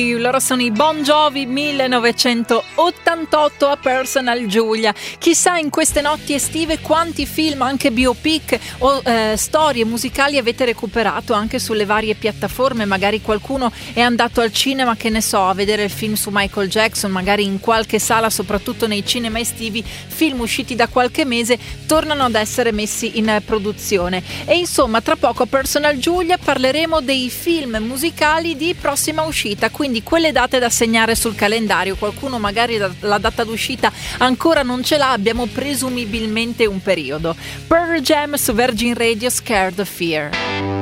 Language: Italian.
Loro sono i Bon Jovi, 1988 a Personal Giulia. Chissà in queste notti estive quanti film, anche biopic o storie musicali avete recuperato anche sulle varie piattaforme. Magari qualcuno è andato al cinema, che ne so, a vedere il film su Michael Jackson, magari in qualche sala, soprattutto nei cinema estivi, film usciti da qualche mese tornano ad essere messi in produzione. E insomma, tra poco a Personal Giulia parleremo dei film musicali di prossima uscita, quindi quelle date da segnare sul calendario. Qualcuno magari la data d'uscita ancora non ce l'ha, abbiamo presumibilmente un periodo. Pearl Jam su Virgin Radio, Scared of Fear.